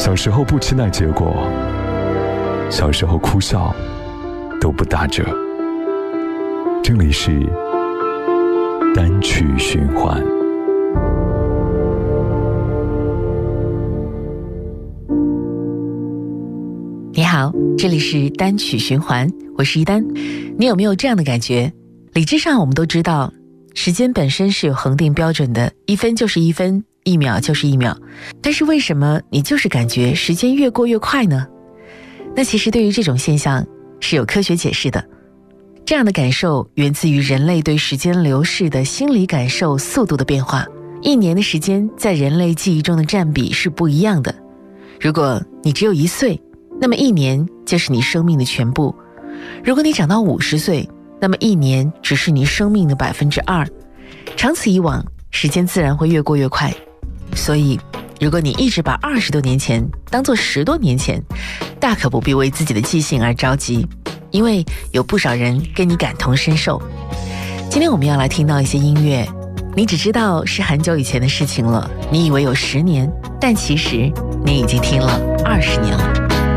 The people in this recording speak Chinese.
小时候不期待结果，小时候哭笑都不打折。这里是单曲循环。 你好，这里是单曲循环，我是一丹。你有没有这样的感觉？理智上我们都知道，时间本身是有恒定标准的，1分就是1分，1秒就是1秒。但是为什么你就是感觉时间越过越快呢？那其实对于这种现象是有科学解释的。这样的感受源自于人类对时间流逝的心理感受速度的变化。1年的时间在人类记忆中的占比是不一样的。如果你只有1岁，那么1年就是你生命的全部。如果你长到50岁，那么1年只是你生命的2%。长此以往，时间自然会越过越快。所以如果你一直把20多年前当作10多年前，大可不必为自己的记性而着急，因为有不少人跟你感同身受。今天我们要来听到一些音乐，你只知道是很久以前的事情了，你以为有10年，但其实你已经听了20年了。